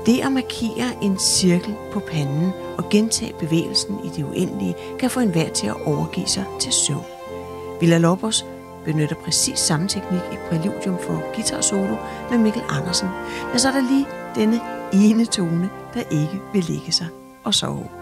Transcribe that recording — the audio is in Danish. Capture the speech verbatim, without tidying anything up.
Det at markere en cirkel på panden og gentage bevægelsen i det uendelige kan få enhver til at overgive sig til søvn. Villa-Lobos benytter præcis samme teknik i Præludium for guitar-solo med Mikkel Andersen, men så er der lige denne ene tone, der ikke vil lægge sig og sove.